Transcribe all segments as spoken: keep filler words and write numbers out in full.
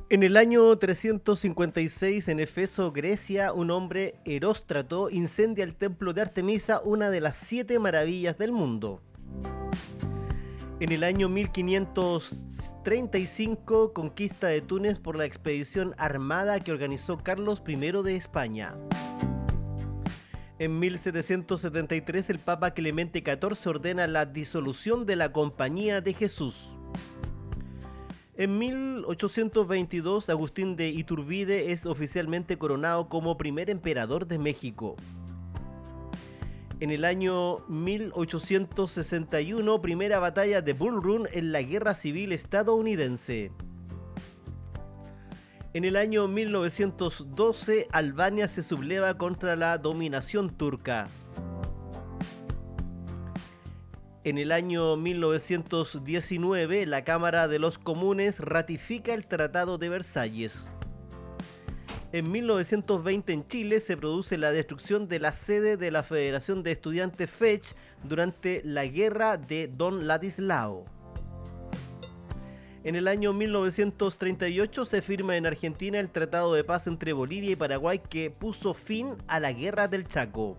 En el año trescientos cincuenta y seis, en Efeso, Grecia, un hombre, Heróstrato, incendia el templo de Artemisa, una de las siete maravillas del mundo. En el año mil quinientos treinta y cinco, conquista de Túnez por la expedición armada que organizó Carlos primero de España. En mil setecientos setenta y tres, el Papa Clemente catorce ordena la disolución de la Compañía de Jesús. En mil ochocientos veintidós, Agustín de Iturbide es oficialmente coronado como primer emperador de México. En el año mil ochocientos sesenta y uno, primera batalla de Bull Run en la Guerra Civil estadounidense. En el año mil novecientos doce, Albania se subleva contra la dominación turca. En el año mil novecientos diecinueve, la Cámara de los Comunes ratifica el Tratado de Versalles. En mil novecientos veinte, en Chile, se produce la destrucción de la sede de la Federación de Estudiantes F E C H durante la Guerra de Don Ladislao. En el año mil novecientos treinta y ocho se firma en Argentina el Tratado de Paz entre Bolivia y Paraguay que puso fin a la Guerra del Chaco.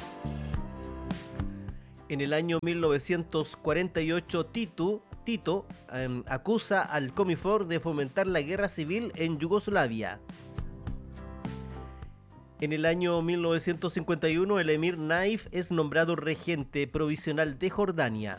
En el año mil novecientos cuarenta y ocho, Tito, Tito eh, acusa al Comifor de fomentar la guerra civil en Yugoslavia. En el año mil novecientos cincuenta y uno, el emir Naif es nombrado regente provisional de Jordania.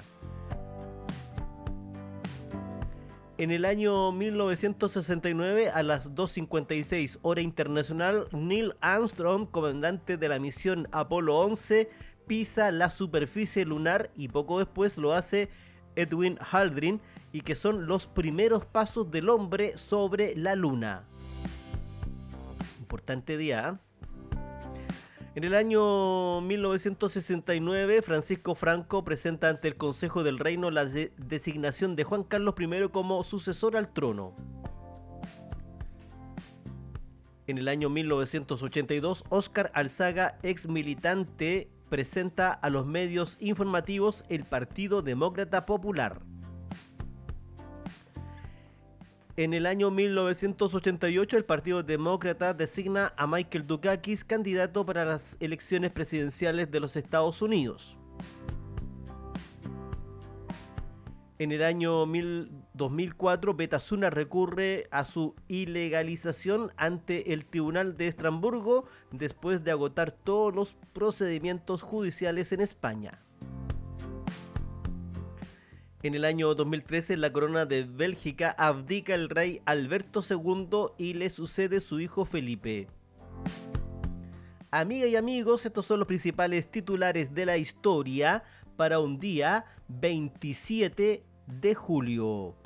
En el año mil novecientos sesenta y nueve, a las dos cincuenta y seis hora internacional, Neil Armstrong, comandante de la misión Apolo once, pisa la superficie lunar y poco después lo hace Edwin Aldrin, y que son los primeros pasos del hombre sobre la luna. Importante día, ¿eh? En el año mil novecientos sesenta y nueve, Francisco Franco presenta ante el Consejo del Reino la de- designación de Juan Carlos primero como sucesor al trono. En el año mil novecientos ochenta y dos, Óscar Alzaga, ex militante, presenta a los medios informativos el Partido Demócrata Popular. En el año mil novecientos ochenta y ocho, el Partido Demócrata designa a Michael Dukakis candidato para las elecciones presidenciales de los Estados Unidos. En el año dos mil cuatro, Batasuna recurre a su ilegalización ante el Tribunal de Estrasburgo después de agotar todos los procedimientos judiciales en España. En el año dos mil trece, en la corona de Bélgica abdica el rey Alberto segundo y le sucede su hijo Felipe. Amigas y amigos, estos son los principales titulares de la historia para un día veintisiete de julio.